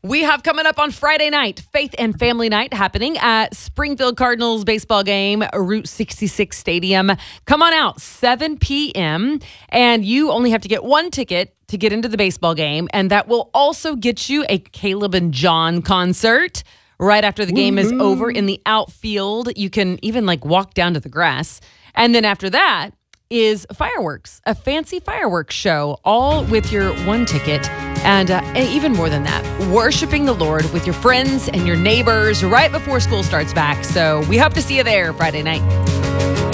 We have coming up on Friday night, Faith and Family Night happening at Springfield Cardinals baseball game, Route 66 Stadium. Come on out, 7 p.m. And you only have to get one ticket to get into the baseball game. And that will also get you a Caleb and John concert right after the game is over in the outfield. You can even walk down to the grass. And then after that is fireworks, a fancy fireworks show, all with your one ticket. And even more than that, worshiping the Lord with your friends and your neighbors right before school starts back. So we hope to see you there Friday night.